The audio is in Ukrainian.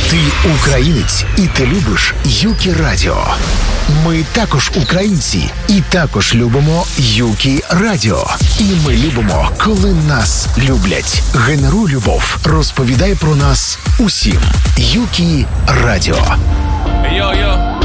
Ти українець, і ти любиш Юкі Радіо. Ми також українці, і також любимо Юкі Радіо. І ми любимо, коли нас люблять. Генеруй любов, розповідай про нас усім. Юкі Радіо. Йо-йо.